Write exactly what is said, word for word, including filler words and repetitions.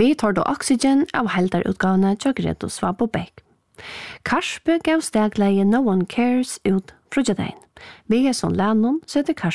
Vi tar då Oxygen av heldarutgavene til Grete Svabo Beck. Karspe gav stegleie No One Cares ut frugjadein. Vi er som Lennon, så heter Karspe